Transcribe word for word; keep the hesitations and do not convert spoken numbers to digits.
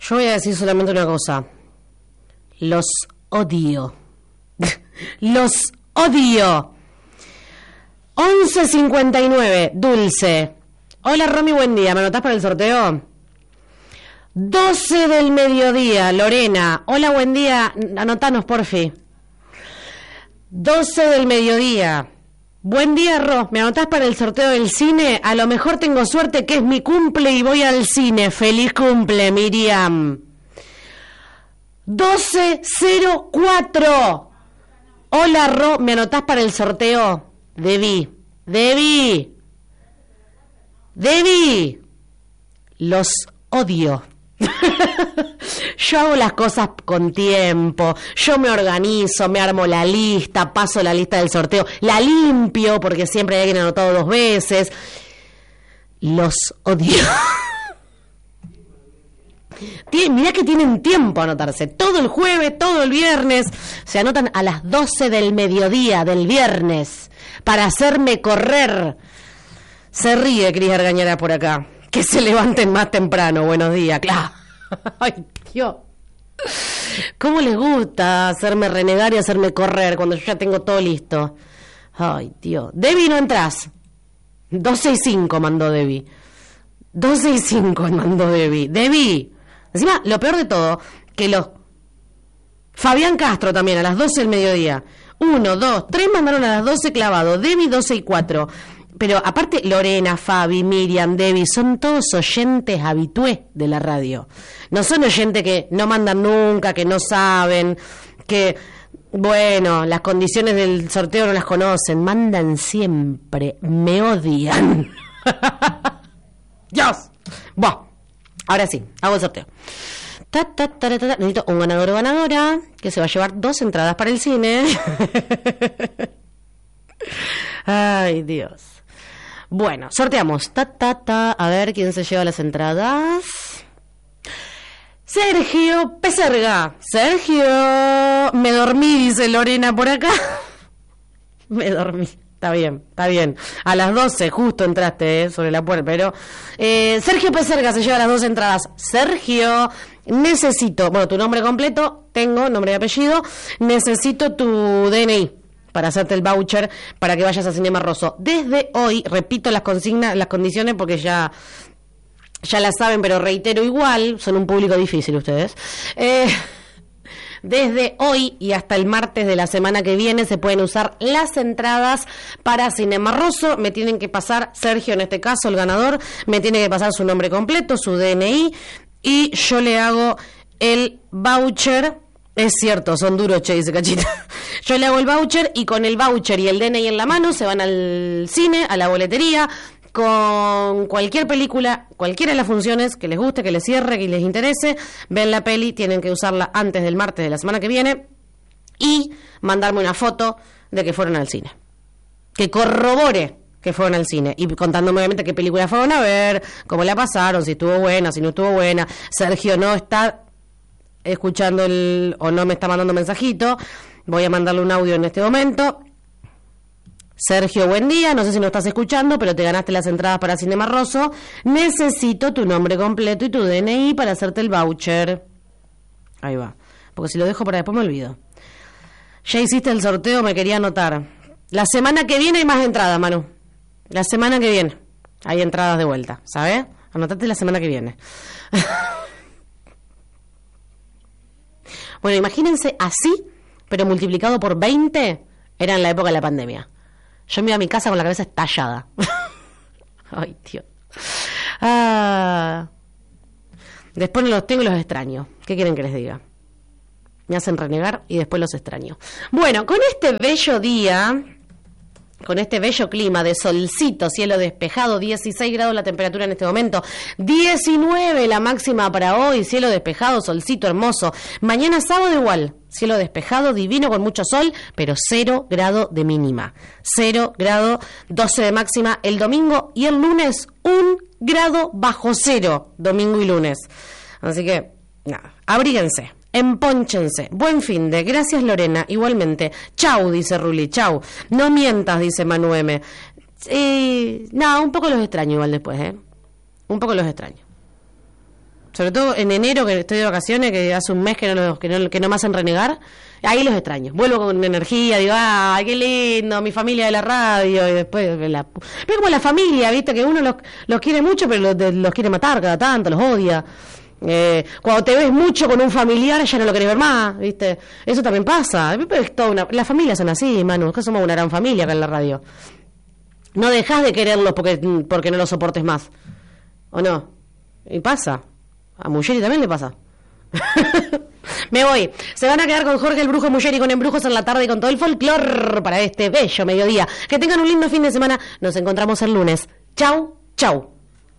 Yo voy a decir solamente una cosa. Los odio. Los odio. once cincuenta y nueve, Dulce. Hola Romy, buen día. ¿Me anotás para el sorteo? doce del mediodía, Lorena. Hola, buen día. Anotanos, porfi. doce del mediodía. Buen día, Ro. ¿Me anotás para el sorteo del cine? A lo mejor tengo suerte que es mi cumple y voy al cine. Feliz cumple, Miriam. doce cero cuatro. Hola, Ro. ¿Me anotás para el sorteo? Debbie. Debbie. Debbie. Los odio. Yo hago las cosas con tiempo, yo me organizo, me armo la lista, paso la lista del sorteo, la limpio porque siempre hay alguien anotado dos veces. Los odio. Mirá que tienen tiempo a anotarse, todo el jueves, todo el viernes, se anotan a las doce del mediodía del viernes para hacerme correr. Se ríe Cris Argañarás por acá. Que se levanten más temprano. Buenos días, claro. Ay, Dios. ¿Cómo les gusta hacerme renegar y hacerme correr cuando yo ya tengo todo listo? Ay, Dios. Debbie, no entras. doce y cinco mandó Debbie. doce y cinco mandó Debbie. Debbie. Encima, lo peor de todo, que los... Fabián Castro también, a las doce del mediodía. Uno, dos, tres mandaron a las doce clavado. Debbie, doce y cuatro. Pero aparte, Lorena, Fabi, Miriam, Debbie, son todos oyentes habitués de la radio. No son oyentes que no mandan nunca, que no saben, que, bueno, las condiciones del sorteo no las conocen. Mandan siempre, me odian. Dios. Bueno, ahora sí, hago el sorteo. Ta, ta, ta, ta, ta. Necesito un ganador o ganadora que se va a llevar dos entradas para el cine. Ay, Dios. Bueno, sorteamos. Ta, ta, ta. A ver quién se lleva las entradas. Sergio Peserga. Sergio. Me dormí, dice Lorena por acá. Me dormí. Está bien, está bien. A las doce justo entraste eh, sobre la puerta, pero... Eh, Sergio Peserga se lleva las dos entradas. Sergio, necesito... Bueno, tu nombre completo, tengo, nombre y apellido. Necesito tu D N I para hacerte el voucher para que vayas a Cinema Rosso. Desde hoy, repito las consignas, las condiciones porque ya... Ya las saben, pero reitero igual, son un público difícil ustedes. Eh... Desde hoy y hasta el martes de la semana que viene se pueden usar las entradas para Cinema Rosso. Me tienen que pasar, Sergio en este caso, el ganador, me tiene que pasar su nombre completo, su D N I, y yo le hago el voucher. Es cierto, son duros, che, dice Cachita. Yo le hago el voucher y con el voucher y el D N I en la mano se van al cine, a la boletería, con cualquier película, cualquiera de las funciones que les guste, que les cierre, que les interese, ven la peli, tienen que usarla antes del martes de la semana que viene y mandarme una foto de que fueron al cine. Que corrobore que fueron al cine y contándome obviamente qué película fueron a ver, cómo la pasaron, si estuvo buena, si no estuvo buena. Sergio no está escuchando el, o no me está mandando mensajito, voy a mandarle un audio en este momento. Sergio, buen día, no sé si nos estás escuchando, pero te ganaste las entradas para Cinema Rosso. Necesito tu nombre completo y tu D N I para hacerte el voucher. Ahí va, porque si lo dejo para después me olvido. Ya hiciste el sorteo, me quería anotar. La semana que viene hay más entradas, Manu. La semana que viene hay entradas de vuelta, ¿sabes? Anotate la semana que viene. Bueno, imagínense así, pero multiplicado por veinte, era en la época de la pandemia. Yo me iba a mi casa con la cabeza estallada. Ay, Dios. Ah. Después no los tengo y los extraño. ¿Qué quieren que les diga? Me hacen renegar y después los extraño. Bueno, con este bello día, con este bello clima de solcito, cielo despejado, dieciséis grados la temperatura en este momento, diecinueve la máxima para hoy, cielo despejado, solcito hermoso. Mañana sábado igual. Cielo despejado, divino, con mucho sol, pero cero grado de mínima. Cero grado, doce de máxima el domingo y el lunes un grado bajo cero, domingo y lunes. Así que, nada, abríguense, empónchense. Buen fin de, gracias Lorena, igualmente. Chau, dice Ruli, chau. No mientas, dice Manu M. Eh, nada, un poco los extraño igual después, ¿eh? Un poco los extraño. Sobre todo en enero, que estoy de vacaciones, que hace un mes que no, los, que no, que no me hacen renegar. Ahí los extraño. Vuelvo con energía, digo, ¡ay, qué lindo! Mi familia de la radio. Y después, la... pero como la familia, ¿viste? Que uno los, los quiere mucho, pero los, los quiere matar cada tanto, los odia. Eh, cuando te ves mucho con un familiar, ya no lo querés ver más, ¿viste? Eso también pasa. Es toda una... Las familias son así, Manu. Que somos una gran familia acá en la radio. No dejás de quererlos porque, porque no los soportes más. ¿O no? Y pasa. A Muggeri también le pasa. Me voy. Se van a quedar con Jorge el Brujo Muggeri, con Embrujos en la Tarde y con todo el folclor para este bello mediodía. Que tengan un lindo fin de semana. Nos encontramos el lunes. Chau, chau.